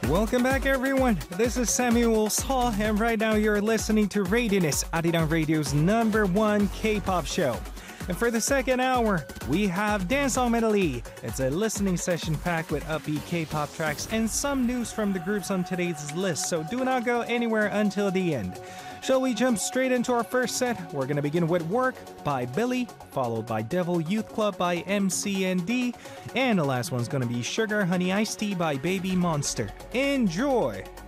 Welcome back, everyone. This is Samuel Hall, and right now you're listening to Radianess, Arirang Radio's #1 K-pop show. And for the second hour, we have Dance Song Medley. It's a listening session packed with upbeat K-pop tracks and some news from the groups on today's list, so do not go anywhere until the end. Shall we jump straight into our first set? We're going to begin with Work by Billy, followed by Devil Youth Club by MCND, and the last one's going to be Sugar Honey Iced Tea by Baby Monster. Enjoy!